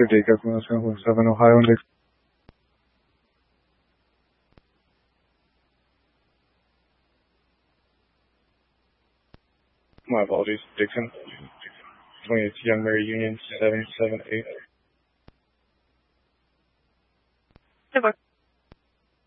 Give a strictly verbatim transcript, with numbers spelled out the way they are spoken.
Victor Jacob, seven Ohio Index. My apologies, Dixon. twenty-eight Young Mary Union, seven seven eight. Goodbye.